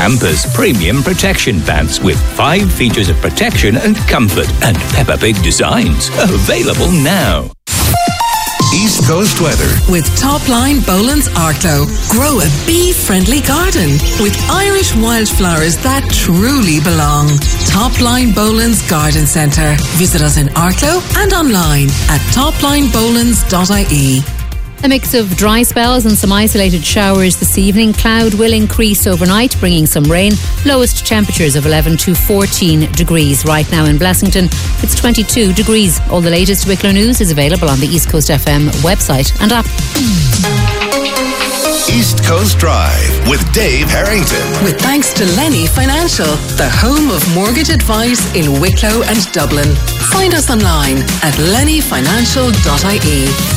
Pampers Premium Protection Pants with 5 features of protection and comfort and Peppa Pig designs. Available now. East Coast weather. With Topline Boland's Arklow. Grow a bee-friendly garden with Irish wildflowers that truly belong. Topline Boland's Garden Centre. Visit us in Arklow and online at toplinebolans.ie. A mix of dry spells and some isolated showers this evening. Cloud will increase overnight, bringing some rain. Lowest temperatures of 11 to 14 degrees. Right now in Blessington, it's 22 degrees. All the latest Wicklow news is available on the East Coast FM website and app. East Coast Drive with Dave Harrington. With thanks to Lenny Financial, the home of mortgage advice in Wicklow and Dublin. Find us online at lennyfinancial.ie.